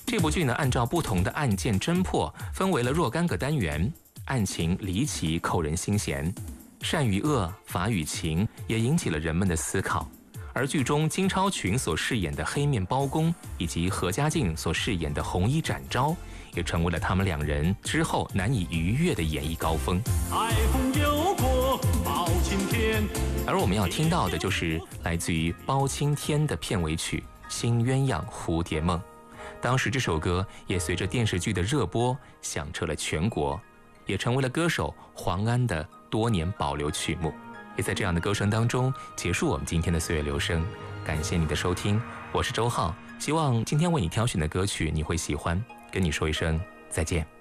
这部剧呢，按照不同的案件侦破，分为了若干个单元，案情离奇，扣人心弦，善与恶，法与情，也引起了人们的思考。而剧中金超群所饰演的黑面包公，以及何家劲所饰演的红衣展昭，也成为了他们两人之后难以逾越的演艺高峰。 海风有过包青天， 而我们要听到的就是来自于包青天的片尾曲《新鸳鸯蝴蝶梦》。当时这首歌也随着电视剧的热播响彻了全国，也成为了歌手黄安的多年保留曲目。也在这样的歌声当中结束我们今天的岁月留声。感谢你的收听，我是周浩，希望今天为你挑选的歌曲你会喜欢，跟你说一声再见。